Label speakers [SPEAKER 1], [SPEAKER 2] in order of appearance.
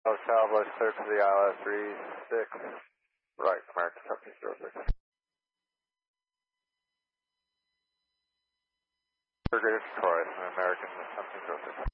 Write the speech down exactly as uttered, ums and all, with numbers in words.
[SPEAKER 1] Oh, Southwest clear for the I L S three six. Right, American something zero six. Greater Troy, American something zero six.